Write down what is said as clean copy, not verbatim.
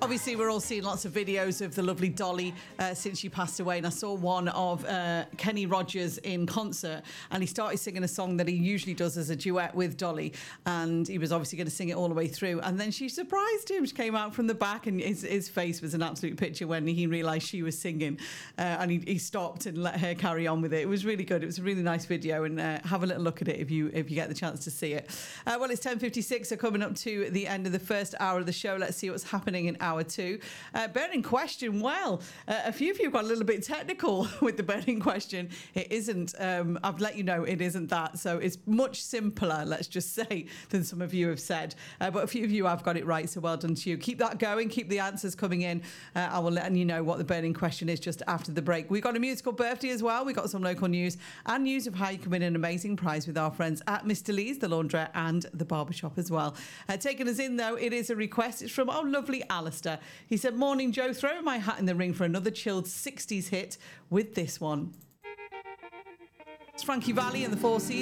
Obviously, we're all seeing lots of videos of the lovely Dolly since she passed away. And I saw one of Kenny Rogers in concert, and he started singing a song that he usually does as a duet with Dolly. And he was obviously going to sing it all the way through. And then she surprised him. She came out from the back, and his face was an absolute picture when he realised she was singing. And he stopped and let her carry on with it. It was really good. It was a really nice video. And have a little look at it if you get the chance to see it. Well, it's 10:56, so coming up to the end of the first hour of the show. Let's see what's happening in hour two. Burning question. Well, a few of you got a little bit technical with the burning question. It isn't. I've let you know it isn't that. So it's much simpler, let's just say, than some of you have said. But a few of you have got it right. So well done to you. Keep that going. Keep the answers coming in. I will let you know what the burning question is just after the break. We've got a musical birthday as well. We've got some local news and news of how you can win an amazing prize with our friends at Mr. Lee's, the laundrette, and the barbershop as well. Taking us in, though, it is a request. It's from our lovely Alistair. He said, "Morning, Joe. Throw my hat in the ring for another chilled 60s hit with this one." It's Frankie Valli and the Four Seasons.